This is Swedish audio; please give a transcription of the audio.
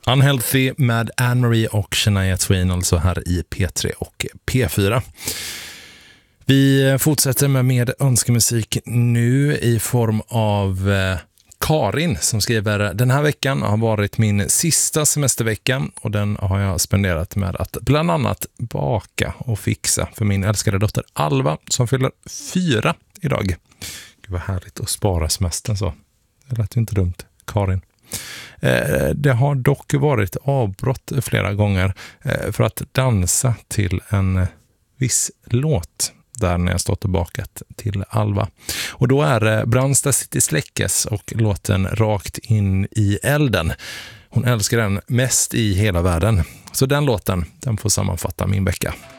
Unhealthy med Anne-Marie och Shania Twain, alltså här i P3 och P4. Vi fortsätter med mer önskemusik nu i form av Karin som skriver: den här veckan har varit min sista semestervecka och den har jag spenderat med att bland annat baka och fixa för min älskade dotter Alva som fyller 4 idag. Gud vad härligt att spara semestern så. Det lät ju inte dumt, Karin. Det har dock varit avbrott flera gånger för att dansa till en viss låt där när jag stått och bakat till Alva. Och då är det Brandsta City Släckes och låten Rakt in i elden. Hon älskar den mest i hela världen. Så den låten, den får sammanfatta min vecka.